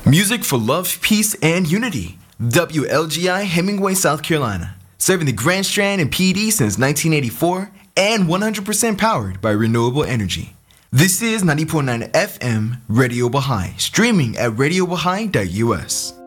Music for love, peace, and unity. WLGI Hemingway, South Carolina. Serving the Grand Strand and PD since 1984 and 100% powered by renewable energy. This is 90.9 FM Radio Baha'i, streaming at radiobaha'i.us.